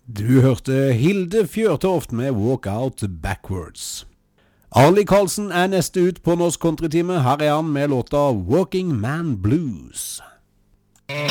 Du hørte Hilde Fjørtoft med Walk Out Backwards. Arlie Karlsen neste ut på Norsk Countrytime. Her han med låta Working Man Blues.